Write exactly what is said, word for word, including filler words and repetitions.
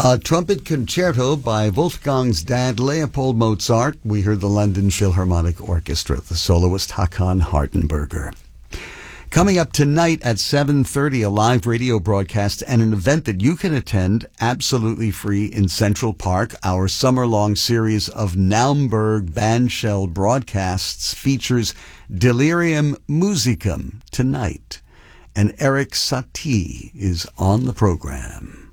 A trumpet concerto by Wolfgang's dad, Leopold Mozart. We heard the London Philharmonic Orchestra, the soloist Hakan Hartenberger. Coming up tonight at seven thirty, a live radio broadcast and an event that you can attend absolutely free in Central Park. Our summer-long series of Naumburg bandshell broadcasts features Delirium Musicum tonight. And Eric Satie is on the program.